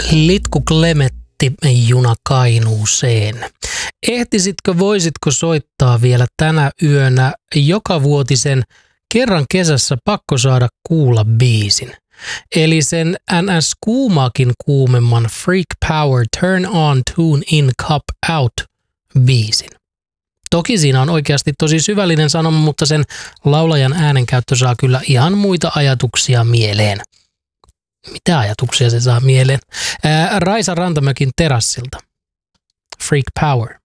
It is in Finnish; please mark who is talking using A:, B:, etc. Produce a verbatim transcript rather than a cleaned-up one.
A: Litku Klemetti juna Kainuuseen. Ehtisitkö, voisitko soittaa vielä tänä yönä jokavuotisen kerran kesässä pakko saada kuulla biisin? Eli sen N S kuumaakin kuumemman Freak Power Turn On Tune In Cup Out biisin. Toki siinä on oikeasti tosi syvällinen sanoma, mutta sen laulajan äänenkäyttö saa kyllä ihan muita ajatuksia mieleen. Mitä ajatuksia se saa mieleen? Ää, Raisa Rantamäkin terassilta. Freak Power.